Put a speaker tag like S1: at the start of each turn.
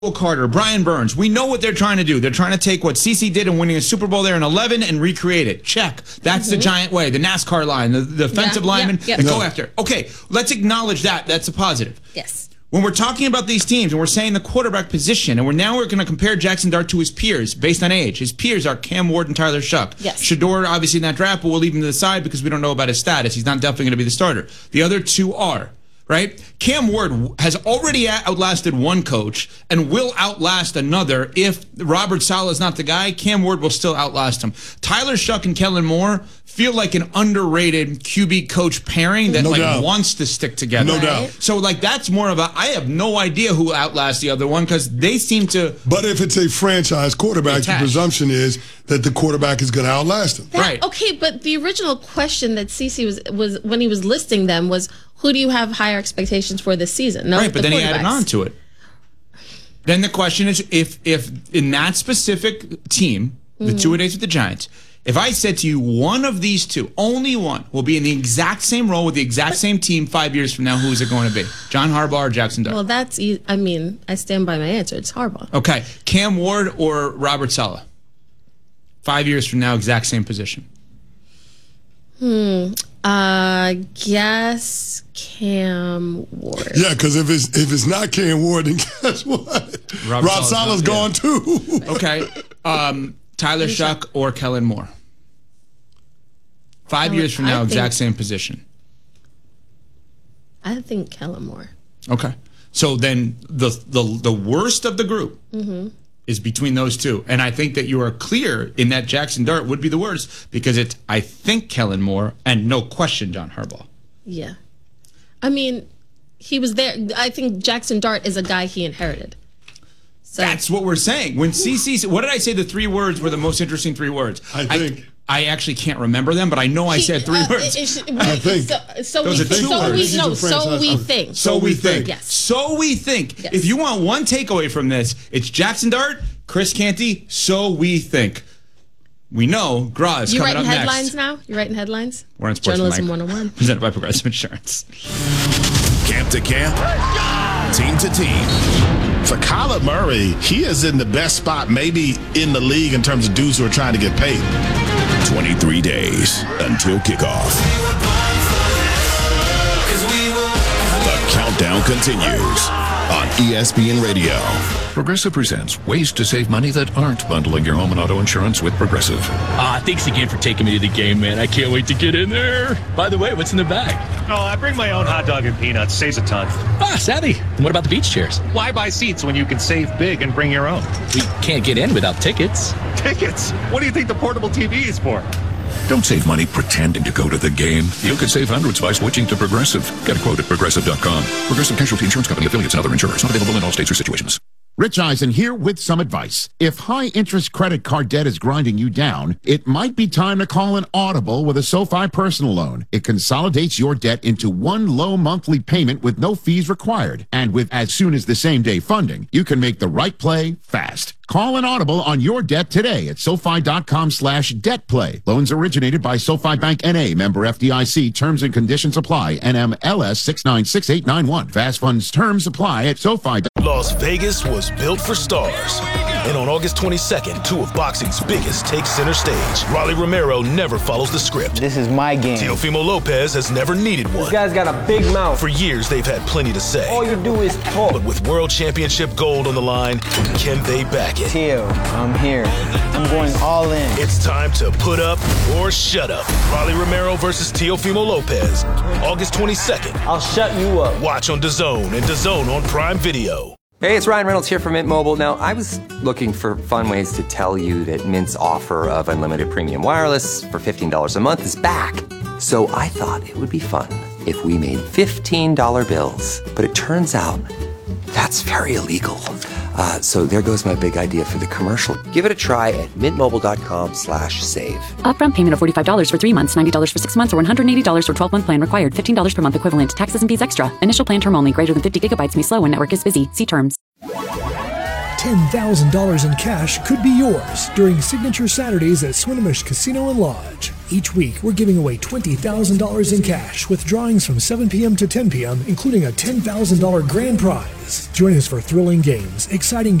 S1: Carter, Brian Burns. We know what they're trying to do. They're trying to take what CeCe did in winning a Super Bowl there in 11 and recreate it. Check. That's the Giant way, the NASCAR line, the defensive lineman, the go after. Okay, let's acknowledge that. That's a positive.
S2: Yes.
S1: When we're talking about these teams and we're saying the quarterback position, and we're going to compare Jackson Dart to his peers based on age. His peers are Cam Ward and Tyler Shuck.
S2: Yes.
S1: Shedeur, obviously in that draft, but we'll leave him to the side because we don't know about his status. He's not definitely going to be the starter. The other two are. Right? Cam Ward has already outlasted one coach and will outlast another. If Robert Saleh is not the guy, Cam Ward will still outlast him. Tyler Shuck and Kellen Moore feel like an underrated QB coach pairing that wants to stick together.
S3: No doubt.
S1: So that's more of I have no idea who outlasts the other one because they seem to.
S3: But if it's a franchise quarterback, the presumption is that the quarterback is going to outlast him.
S1: Right.
S2: Okay, but the original question that CeCe was when he was listing them was, who do you have higher expectations for this season? No,
S1: right, but then he added on to it. Then the question is, if in that specific team, the 2 days with the Giants, if I said to you one of these two, only one, will be in the exact same role with the exact same team 5 years from now, who is it going to be? John Harbaugh or Jackson Dart?
S2: Well, that's easy. I mean, I stand by my answer. It's Harbaugh.
S1: Okay. Cam Ward or Robert Saleh? 5 years from now, exact same position.
S2: Guess Cam Ward.
S3: Yeah, because if it's not Cam Ward, then guess what? Rob Saleh's gone too.
S1: Okay. Tyler Shuck or Kellen Moore? 5 years from now, exact same position.
S2: I think Kellen Moore.
S1: Okay. So then the worst of the group is between those two. And I think that you are clear in that Jackson Dart would be the worst because it's, I think, Kellen Moore and no question John Harbaugh.
S2: Yeah. I mean, he was there. I think Jackson Dart is a guy he inherited. So.
S1: That's what we're saying. When CeCe, what did I say the 3 words were the most interesting 3 words?
S3: I think.
S1: I actually can't remember them, but I know I said 3 words.
S3: I think.
S2: So we think.
S1: So we think.
S2: Yes.
S1: So we think.
S2: Yes.
S1: If you want one takeaway from this, it's Jackson Dart, Chris Canty, so we think. We know Gra is coming up next.
S2: You writing headlines now? You writing headlines?
S1: We're on Sports
S2: Journalism 101.
S1: Presented by Progressive Insurance.
S4: Camp to camp, team to team. For Kyler Murray, he is in the best spot maybe in the league in terms of dudes who are trying to get paid. 23 days until kickoff. The countdown continues on ESPN Radio.
S5: Progressive presents ways to save money that aren't bundling your home and auto insurance with Progressive.
S6: Thanks again for taking me to the game, man. I can't wait to get in there. By the way, what's in the bag?
S7: Oh, I bring my own hot dog and peanuts. Saves a ton.
S6: Savvy. And what about the beach chairs?
S7: Why buy seats when you can save big and bring your own?
S6: We can't get in without tickets.
S7: Tickets? What do you think the portable TV is for?
S5: Don't save money pretending to go to the game. You could save hundreds by switching to Progressive. Get a quote at Progressive.com. Progressive Casualty Insurance Company, affiliates, and other insurers. Not available in all states or situations.
S8: Rich Eisen here with some advice. If high-interest credit card debt is grinding you down, it might be time to call an Audible with a SoFi personal loan. It consolidates your debt into one low monthly payment with no fees required. And with as soon as the same-day funding, you can make the right play fast. Call an Audible on your debt today at SoFi.com/debtplay. Loans originated by SoFi Bank N.A., member FDIC. Terms and conditions apply. NMLS 696891. Fast funds terms apply at SoFi.
S4: Las Vegas was built for stars. And on August 22nd, 2 of boxing's biggest take center stage. Rolly Romero never follows the script.
S9: This is my game.
S4: Teofimo Lopez has never needed one.
S9: This guy's got a big mouth.
S4: For years, they've had plenty to say.
S9: All you do is talk.
S4: But with World Championship gold on the line, can they back it?
S9: Teo, I'm here. I'm going all in.
S4: It's time to put up or shut up. Rolly Romero versus Teofimo Lopez. August 22nd.
S9: I'll shut you up.
S4: Watch on DAZN and DAZN on Prime Video.
S10: Hey, it's Ryan Reynolds here from Mint Mobile. Now, I was looking for fun ways to tell you that Mint's offer of unlimited premium wireless for $15 a month is back. So I thought it would be fun if we made $15 bills. But it turns out that's very illegal. So there goes my big idea for the commercial. Give it a try at mintmobile.com/save.
S11: Upfront payment of $45 for 3 months, $90 for 6 months, or $180 for 12-month plan required. $15 per month equivalent. Taxes and fees extra. Initial plan term only. Greater than 50 gigabytes may slow when network is busy. See terms.
S12: $10,000 in cash could be yours during Signature Saturdays at Swinomish Casino and Lodge. Each week, we're giving away $20,000 in cash with drawings from 7 p.m. to 10 p.m., including a $10,000 grand prize. Join us for thrilling games, exciting